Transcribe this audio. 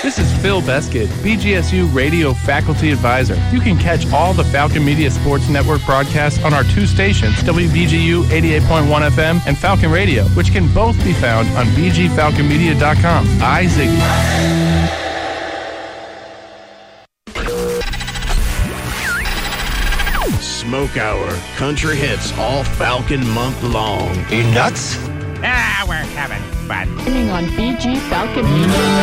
This is Phil Beskid, BGSU Radio Faculty Advisor. You can catch all the Falcon Media Sports Network broadcasts on our two stations, WBGU 88.1 FM and Falcon Radio, which can both be found on bgfalconmedia.com. Ziggy. Smoke Hour. Country hits all Falcon month long. You nuts? We're having fun. On BG Falcon Media.